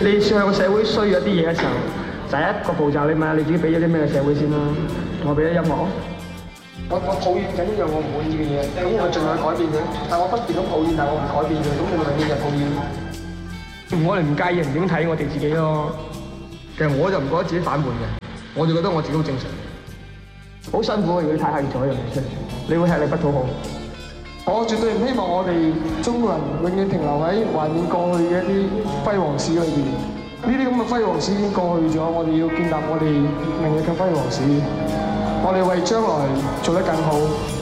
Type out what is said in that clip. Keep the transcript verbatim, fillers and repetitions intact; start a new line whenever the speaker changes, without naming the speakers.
你向個社會需要一啲嘢嘅時候，第一個步驟你問下你自己俾咗啲咩社會先啦。我俾咗音樂，我我抱怨緊一樣我唔滿意嘅嘢，咁我盡量改變佢。但我不斷咁抱怨，但我唔改變佢，咁你咪永遠就抱怨。我哋唔介意人點睇我哋自己咯。其實我就唔覺得自己反叛嘅，我就覺得我自己好正常。好辛苦，如果你太刻意做一樣嘢出嚟，你會吃力不討好。我絕對唔希望我哋中國人永遠停留喺懷念過去嘅一啲輝煌史裏邊。呢啲咁嘅輝煌史已經過去咗，我哋要建立我哋明日嘅輝煌史。我哋為將來做得更好。